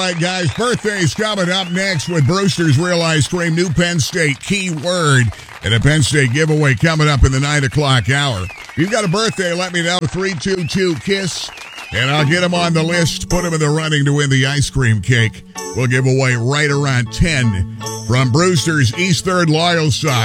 All right, guys, birthdays coming up next with Brewster's Real Ice Cream, new Penn State keyword, and a Penn State giveaway coming up in the 9 o'clock hour. If you've got a birthday, let me know, 322-KISS, and I'll get them on the list, put them in the running to win the ice cream cake. We'll give away right around 10 from Brewster's East 3rd Loyal side.